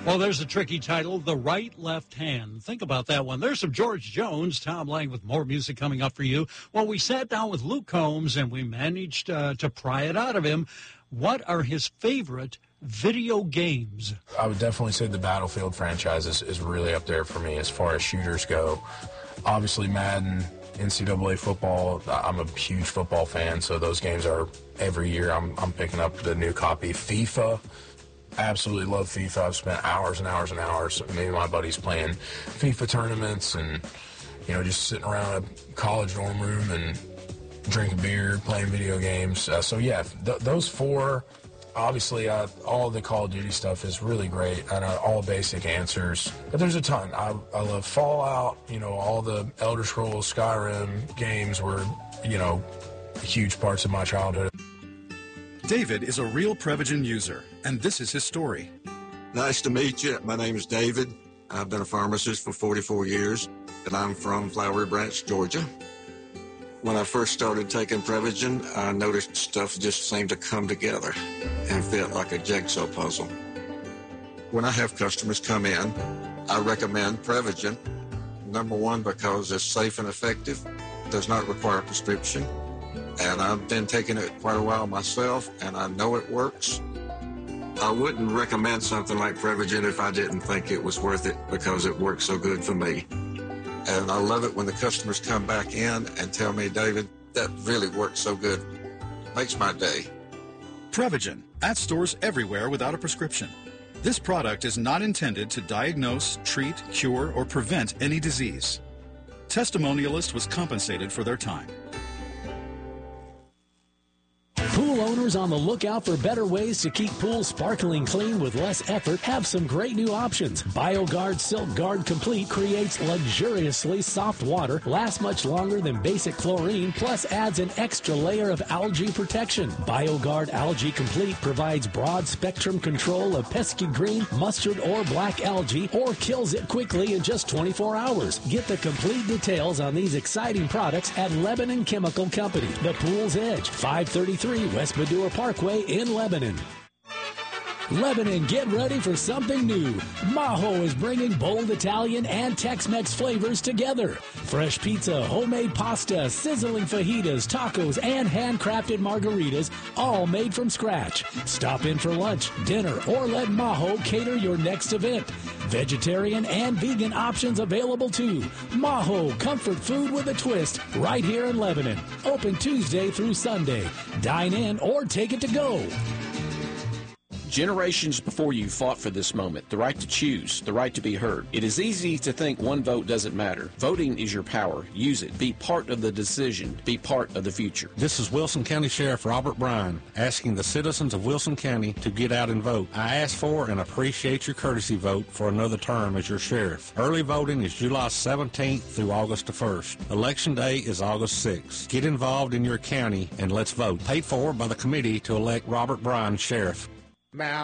Well, there's a tricky title, The Right Left Hand. Think about that one. There's some George Jones, Tom Lang with more music coming up for you. Well, we sat down with Luke Combs and we managed to pry it out of him. What are his favorite video games? I would definitely say the Battlefield franchise is really up there for me as far as shooters go. Obviously, Madden, NCAA football, I'm a huge football fan, so those games are every year. I'm picking up the new copy. FIFA. Absolutely love FIFA. I've spent hours and hours and hours, me and my buddies, playing FIFA tournaments and, just sitting around a college dorm room and drinking beer, playing video games. Those four, obviously, all the Call of Duty stuff is really great. I know all basic answers, but there's a ton. I love Fallout, all the Elder Scrolls, Skyrim games were, huge parts of my childhood. David is a real Prevagen user, and this is his story. Nice to meet you. My name is David. I've been a pharmacist for 44 years, and I'm from Flowery Branch, Georgia. When I first started taking Prevagen, I noticed stuff just seemed to come together and fit like a jigsaw puzzle. When I have customers come in, I recommend Prevagen. Number one, because it's safe and effective, does not require a prescription. And I've been taking it quite a while myself, and I know it works. I wouldn't recommend something like Prevagen if I didn't think it was worth it because it works so good for me. And I love it when the customers come back in and tell me, David, that really works so good. Makes my day. Prevagen, at stores everywhere without a prescription. This product is not intended to diagnose, treat, cure, or prevent any disease. Testimonialist was compensated for their time. Pool owners on the lookout for better ways to keep pools sparkling clean with less effort have some great new options. BioGuard Silk Guard Complete creates luxuriously soft water, lasts much longer than basic chlorine, plus adds an extra layer of algae protection. BioGuard Algae Complete provides broad spectrum control of pesky green, mustard, or black algae, or kills it quickly in just 24 hours. Get the complete details on these exciting products at Lebanon Chemical Company, the Pool's Edge, 533 West Medora Parkway in Lebanon. Lebanon, get ready for something new. Maho is bringing bold Italian and Tex-Mex flavors together. Fresh pizza, homemade pasta, sizzling fajitas, tacos, and handcrafted margaritas, all made from scratch. Stop in for lunch, dinner, or let Maho cater your next event. Vegetarian and vegan options available too. Maho, comfort food with a twist, right here in Lebanon. Open Tuesday through Sunday. Dine in or take it to go. Generations before you fought for this moment, the right to choose, the right to be heard. It is easy to think one vote doesn't matter. Voting is your power. Use it. Be part of the decision. Be part of the future. This is Wilson County Sheriff Robert Bryan asking the citizens of Wilson County to get out and vote. I ask for and appreciate your courtesy vote for another term as your sheriff. Early voting is July 17th through August the 1st. Election Day is August 6th. Get involved in your county and let's vote. Paid for by the committee to elect Robert Bryan Sheriff. Now